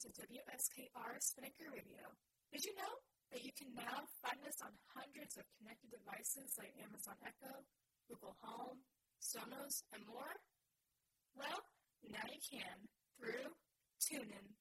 to WSKR Spinnaker Radio. Did you know that you can now find us on hundreds of connected devices like Amazon Echo, Google Home, Sonos, and more? Well, now you can through TuneIn.